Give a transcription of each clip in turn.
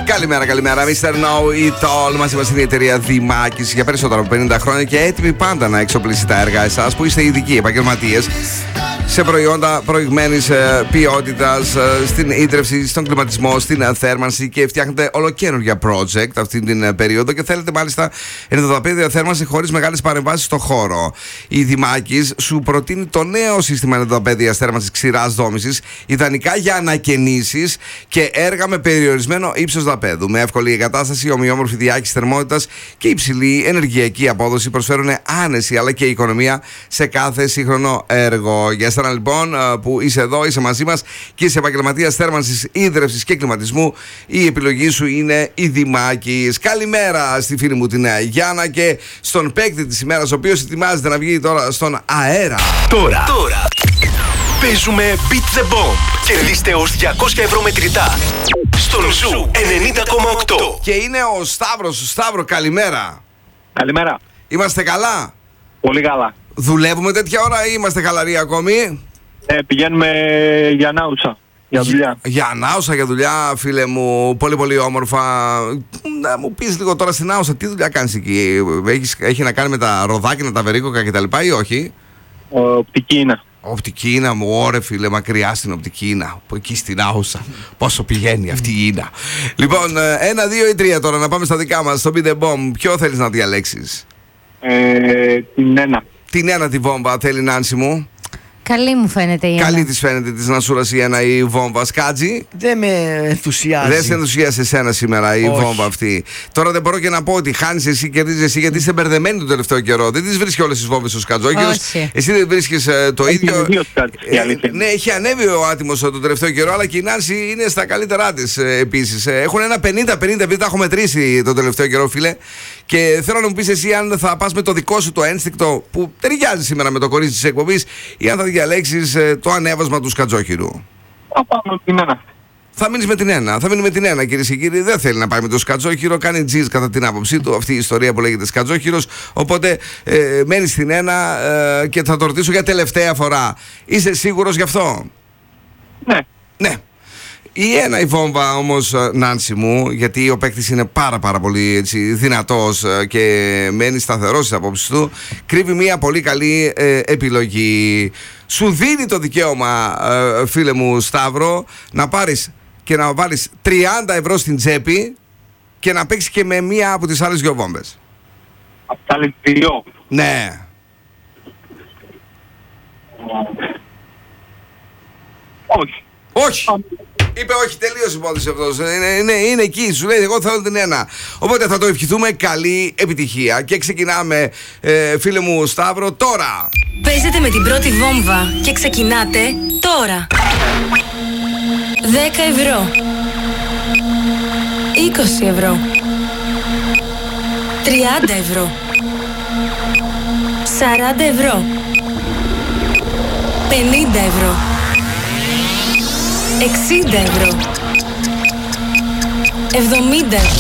Καλημέρα, καλημέρα. Mr. Know It All. Μαζί μας είναι η εταιρεία Δημάκης για περισσότερο από 50 χρόνια και έτοιμη πάντα να εξοπλίσει τα έργα εσάς που είστε ειδικοί επαγγελματίες σε προϊόντα προηγμένης ποιότητας, στην ίδρυυση, στον κλιματισμό, στην θέρμανση και φτιάχνετε ολοκαίνουργια project αυτή την περίοδο και θέλετε μάλιστα ενδοδαπέδια θέρμανση χωρίς μεγάλες παρεμβάσεις στο χώρο. Η Δημάκης σου προτείνει το νέο σύστημα ενδοδαπέδιας θέρμανσης ξηράς δόμησης, ιδανικά για ανακαινήσεις και έργα με περιορισμένο ύψος δαπέδου. Με εύκολη εγκατάσταση, ομοιόμορφη διάχυση θερμότητας και υψηλή ενεργειακή απόδοση προσφέρουν άνεση αλλά και οικονομία σε κάθε σύγχρονο έργο. Για εσένα λοιπόν που είσαι εδώ, είσαι μαζί μας και είσαι επαγγελματίας θέρμανσης, ίδρυυσης και κλιματισμού, η επιλογή σου είναι η Δημάκης. Καλημέρα στη φίλη μου την Γιάννα και στον παίκτη της ημέρας, ο οποίος ετοιμάζεται να βγει τώρα στον αέρα. Τώρα. Παίζουμε Beat the Bomb. Κερδίστε ως 200 ευρώ μετρητά στον Ζου 90,8. Και είναι ο Σταύρος. Σταύρο, καλημέρα. Καλημέρα. Είμαστε καλά? Πολύ καλά. Δουλεύουμε τέτοια ώρα ή είμαστε χαλαροί ακόμη? Πηγαίνουμε για Νάουσα, για δουλειά. Για Νάουσα, για δουλειά, φίλε μου. Πολύ πολύ όμορφα. Να μου πεις λίγο τώρα στην Νάουσα, τι δουλειά κάνεις εκεί? Έχει να κάνει με τα ροδάκινα, τα βερίκοκα κτλ. Ή όχι? Οπτική είναι. Οπτική Ίνα μου, ωρε φίλε, μακριά στην Οπτική Ίνα. Εκεί στην Άουσα. Πόσο πηγαίνει αυτή η Ίνα. Λοιπόν, 1, 2 ή 3 τώρα να πάμε στα δικά μας. Στο Beat the Bomb, ποιο θέλεις να διαλέξεις? Την ένα. Την ένα τη βόμβα θέλει, Νάνση μου. Καλή μου φαίνεται η ένα. Καλή της φαίνεται της Νασούρας η ένα η βόμβα. Σκάτζη. Δεν με ενθουσιάζει. Δεν σε ενθουσιάζει εσένα σήμερα η βόμβα αυτή. Τώρα δεν μπορώ και να πω ότι χάνεις εσύ, κερδίζεις εσύ, γιατί είσαι μπερδεμένη τον τελευταίο καιρό. Δεν τις βρίσκει όλες τις βόμβες ο Σκατζόκιος. Εσύ δεν βρίσκεις το ίδιο. Ναι, έχει ανέβει ο άτιμος τον τελευταίο καιρό, αλλά και η Νάνση είναι στα καλύτερά της επίσης. Έχουν ένα 50-50, επειδή τα έχω μετρήσει τον τελευταίο καιρό, φίλε. Και θέλω να μου πεις εσύ αν θα πας με το δικό σου το ένστικτο που ταιριάζει σήμερα με το κορίτσι της εκπομπής, ή αν θα διαλέξεις το ανέβασμα του Σκατζόχυρου. Θα πάμε με την ένα. Θα μείνεις με την ένα. Θα μείνει με την ένα, κυρίες και κύριοι. Δεν θέλει να πάει με το Σκατζόχυρο. Κάνει τζιζ κατά την άποψή του αυτή η ιστορία που λέγεται Σκατζόχυρος. Οπότε μένει στην ένα και θα το ρωτήσω για τελευταία φορά. Είσαι σίγουρος γι' αυτό? Ναι. Ναι. Η ένα η βόμβα όμως, Νάνση μου, γιατί ο παίκτης είναι πάρα πολύ έτσι, δυνατός και μένει σταθερός στις απόψεις του, κρύβει μια πολύ καλή επιλογή. Σου δίνει το δικαίωμα, φίλε μου Σταύρο, να πάρεις και να βάλεις 30 ευρώ στην τσέπη και να παίξεις και με μία από τις άλλες δυο βόμβες. Από τα άλλες δύο. Ναι. Όχι. Όχι. Είπε όχι, τελείωσε η υπόθεση αυτός. Είναι εκεί, σου λέει εγώ θέλω την ένα. Οπότε θα το ευχηθούμε καλή επιτυχία. Και ξεκινάμε, φίλε μου Σταύρο, τώρα. Παίζετε με την πρώτη βόμβα και ξεκινάτε τώρα. 10 ευρώ, 20 ευρώ, 30 ευρώ, 40 ευρώ, 50 ευρώ, 60 ευρώ, 70 ευρώ.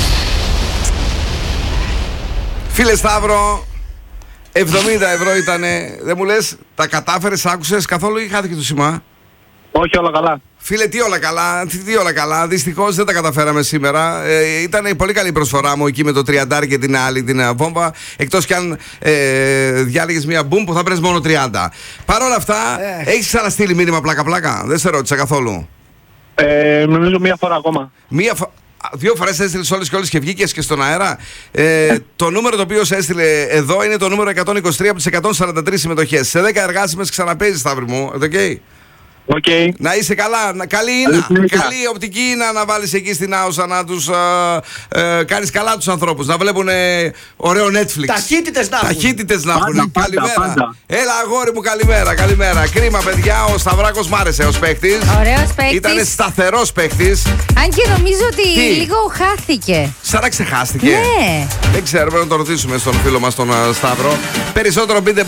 Φίλε Σταύρο, 70 ευρώ ήτανε. Δεν μου λες, τα κατάφερες, άκουσες καθόλου ή χάθηκε το σήμα? Όχι, όλα καλά. Φίλε, τι όλα καλά, τι όλα καλά. Δυστυχώς δεν τα καταφέραμε σήμερα. Ήταν η πολύ καλή προσφορά μου εκεί με το 30 και την άλλη την βόμβα. Εκτός κι αν διάλεγες μια μπουμ που θα βρες μόνο 30. Παρ' όλα αυτά, έχεις ξαναστείλει μήνυμα πλάκα-πλάκα? Δεν σε ρώτησα καθόλου. Νομίζω μία φορά ακόμα. Δύο φορές έστειλες όλες και βγήκες και στον αέρα. Το νούμερο το οποίο σε έστειλε εδώ είναι το νούμερο 123 από τις 143 συμμετοχές. Σε 10 εργάσιμες ξαναπέζεις, Σταύρη μου. Okay. Okay. Να είσαι καλά, καλή οπτική Ίνα να βάλεις εκεί στην Άουσα, να τους κάνεις καλά τους ανθρώπους, να βλέπουν ωραίο Netflix. Ταχύτητες να έχουν. Καλημέρα. Έλα αγόρι μου, καλημέρα. Κρίμα παιδιά, ο Σταυράκος μ' άρεσε ως παίκτης. Ωραίος παίκτης. Ήτανε σταθερός παίκτης. Αν και νομίζω ότι λίγο χάθηκε. Σαν να ξεχάστηκε. Ναι. Δεν ξέρουμε, να το ρωτήσουμε στον φίλο μας τον Σταύρο. Περισσότερο Beat the